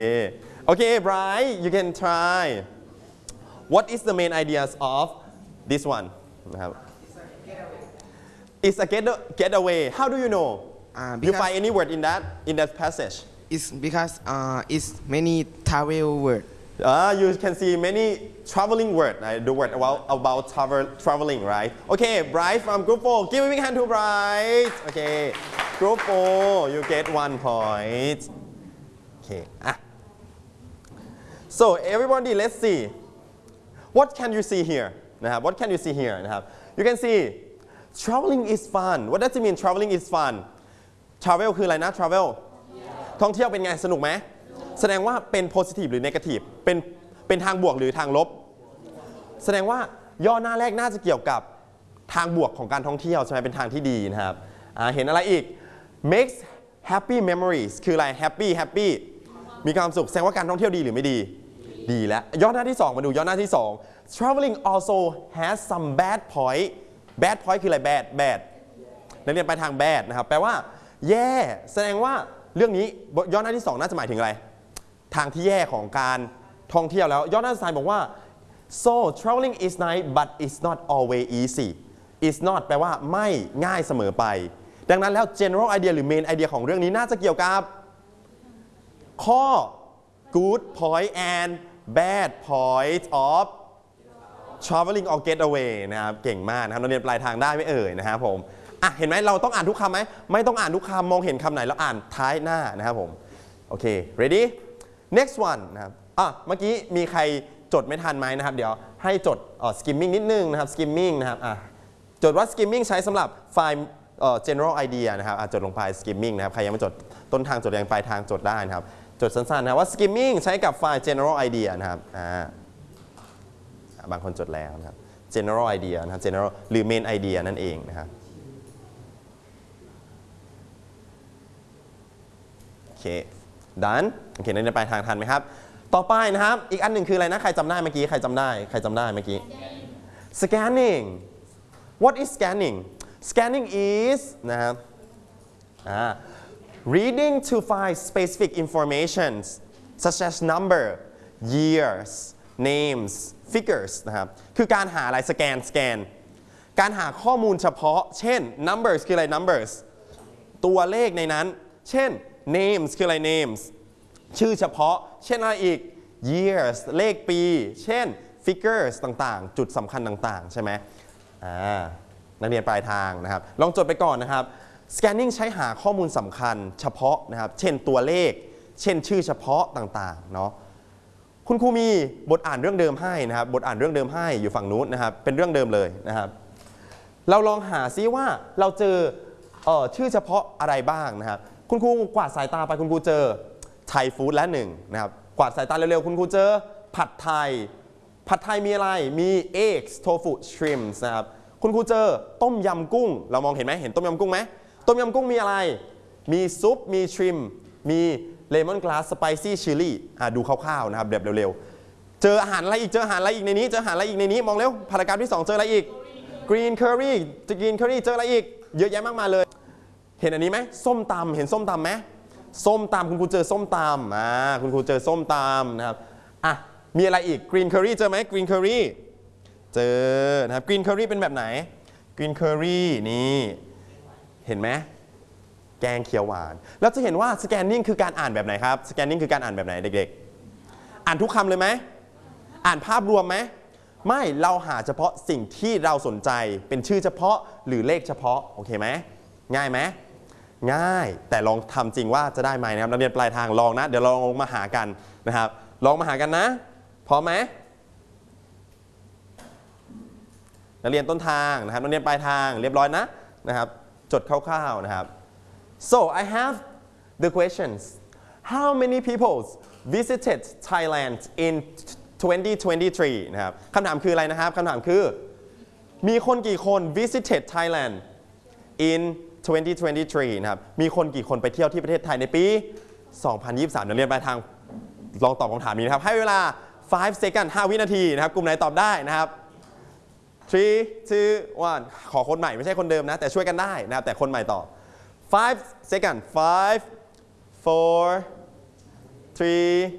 Okay, Bright, you can try. What is the main ideas of this one? It's a getaway. How do you know? You find any word in that passage? It's because it's many travel word. You can see many traveling word, right? The word about traveling, right? Okay, Bright from Group 4. Give a big hand to Bright. Okay, Group 4, you get 1 point. Okay. So everybody, let's see. What can you see here? What can you see here? You can see traveling is fun. What does it mean? Traveling is fun. Travel คืออะไรนะ Travel ท่องเที่ยวเป็นไงสนุกไหมแสดงว่าเป็น positive หรือ negative เป็นทางบวกหรือทางลบแสดงว่าย่อหน้าแรกน่าจะเกี่ยวกับทางบวกของการท่องเที่ยวใช่ไหมเป็นทางที่ดีนะครับเห็นอะไรอีก makes happy memories คืออะไร happy มีความสุขแสดงว่าการท่องเที่ยวดีหรือไม่ดีดีแล้วย่อหน้าที่2มาดูย่อหน้าที่2 traveling also has some bad point คืออะไร bad นักเรียนไปทาง bad นะครับแปลว่าแย่แสดงว่าเรื่องนี้ย่อหน้าที่2น่าจะหมายถึงอะไรทางที่แย่ของการท่องเที่ยวแล้วย่อหน้าที่3บอกว่า so traveling is nice but it's not always easy it's not แปลว่าไม่ง่ายเสมอไปดังนั้นแล้ว general idea หรือ main idea ของเรื่องนี้น่าจะเกี่ยวกับข้อ good point and bad point of traveling or getaway นะครับเก่งมากนะครับนักเรียนปลายทางได้ไม่เอ่ยนะครับผมเห็นไหมเราต้องอ่านทุกคำไหมไม่ต้องอ่านทุกคำมองเห็นคำไหนแล้วอ่านท้ายหน้านะครับผมโอเค ready next one นะครับเมื่อกี้มีใครจดไม่ทันไหมนะครับเดี๋ยวให้จดskimming นิดนึงนะครับ skimming นะครับจดว่า skimming ใช้สำหรับไฟล์ general idea นะครับจดลงไป skimming นะครับใครยังไม่จดต้นทางจดยังปลายทางจดได้นะครับจดสั้นๆนะว่า skimming ใช้กับไฟล์ general idea นะครับบางคนจดแล้วนะครับ general idea นะครับ general หรือ main idea นั่นเองนะครับโอเค done โอเคนั่นจะไปทางทันไหมครับต่อไปนะครับอีกอันหนึ่งคืออะไรนะใครจำได้เมื่อกี้ใครจำได้เมื่อกี้ scanning what is scanning is นะครับreading to find specific information such as number years names figures นะครับคือการหาอะไรสแกนการหาข้อมูลเฉพาะเช่น numbers คืออะไร numbers ตัวเลขในนั้นเช่น names คืออะไร names ชื่อเฉพาะเช่นอะไรอีก years เลขปีเช่น figures ต่างๆจุดสำคัญต่างๆใช่ไหมนักเรียนปลายทางนะครับลองจดไปก่อนนะครับ scanning ใช้หาข้อมูลสำคัญเฉพาะนะครับเช่นตัวเลขเช่นชื่อเฉพาะต่างๆเนาะคุณครูมีบทอ่านเรื่องเดิมให้นะครับบทอ่านเรื่องเดิมให้อยู่ฝั่งนู้นนะครับเป็นเรื่องเดิมเลยนะครับเราลองหาซิว่าเราเจอชื่อเฉพาะอะไรบ้างนะครับคุณครูกวาดสายตาไปคุณครูเจอไทยฟู้ดและ1นะครับกวาดสายตาเร็วๆคุณครูเจอผัดไทยมีอะไรมี eggs tofu shrimps นะครับคุณครูเจอต้มยำกุ้งเรามองเห็นไหมเห็นต้มยำกุ้งไหมต้มยำกุ้งมีอะไรมีซุปมีชริมมีเลมอนกลาสสไปซี่ชิลลี่ดูคร่าวๆนะครับแบบเร็วๆเจออาหารอะไรอีกในนี้มองเร็วพารากราฟที่2เจออะไรอีก green curry เจออะไรอีกเยอะแยะมากมายเลยเห็นอันนี้ไหมส้มตำเห็นส้มตำไหมส้มตำคุณครูเจอส้มตำคุณครูเจอส้มตำนะครับมีอะไรอีก green curry เจอไหม green curry เจอนะครับ green curry เป็นแบบไหน green curry นี่เห็นไหมแกงเขียวหวานแล้วจะเห็นว่า scanning คือการอ่านแบบไหนครับ scanning คือการอ่านแบบไหนเด็กๆอ่านทุกคำเลยไหมอ่านภาพรวมไหมไม่เราหาเฉพาะสิ่งที่เราสนใจเป็นชื่อเฉพาะหรือเลขเฉพาะโอเคไหมง่ายไหมง่ายแต่ลองทำจริงว่าจะได้ไหมนะครับนักเรียนปลายทางลองนะเดี๋ยวลองมาหากันนะครับลองมาหากันนะพร้อมไหมนักเรียนต้นทางนะครับนักเรียนปลายทางเรียบร้อยนะครับจดคร่าวๆนะครับ so I have the questions how many people visited Thailand in 2023 นะครับคำถามคืออะไรนะครับคำถามคือมีคนกี่คน visited Thailand in 2023 นะครับมีคนกี่คนไปเที่ยวที่ประเทศไทยในปี 2023 นักเรียนปลายทางลองตอบคำถามนี้นะครับให้เวลา5 seconds 5 วินาทีนะครับกลุ่มไหนตอบได้นะครับ3 2 1ขอคนใหม่ไม่ใช่คนเดิมนะแต่ช่วยกันได้นะครับแต่คนใหม่ตอบ5 seconds 5 4 3